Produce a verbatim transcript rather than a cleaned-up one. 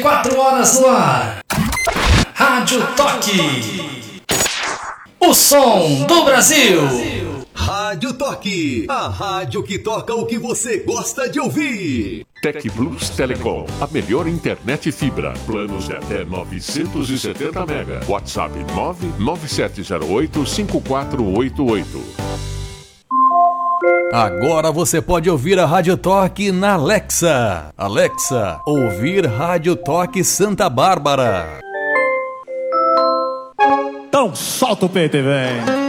quatro horas no ar. Rádio Toque. O som do Brasil. Rádio Toque, a rádio que toca o que você gosta de ouvir. Tec Plus Telecom, a melhor internet fibra. Planos de até novecentos e setenta mega. WhatsApp nove nove sete zero oito cinco quatro oito oito. Agora você pode ouvir a Rádio Toque na Alexa. Alexa, ouvir Rádio Toque Santa Bárbara. Então solta o peito e vem.